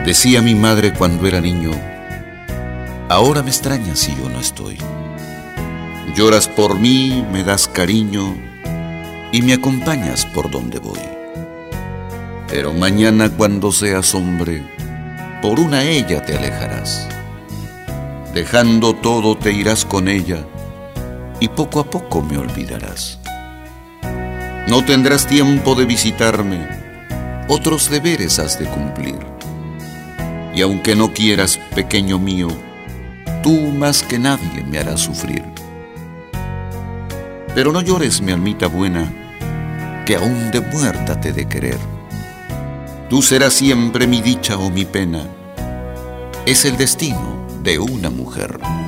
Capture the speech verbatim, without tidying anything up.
Decía mi madre cuando era niño: ahora me extrañas si yo no estoy. Lloras por mí, me das cariño y me acompañas por donde voy. Pero mañana cuando seas hombre, por una ella te alejarás. Dejando todo te irás con ella y poco a poco me olvidarás. No tendrás tiempo de visitarme, otros deberes has de cumplir. Y aunque no quieras, pequeño mío, tú más que nadie me harás sufrir. Pero no llores, mi almita buena, que aún de muerta te he de querer. Tú serás siempre mi dicha o mi pena, es el destino de una mujer.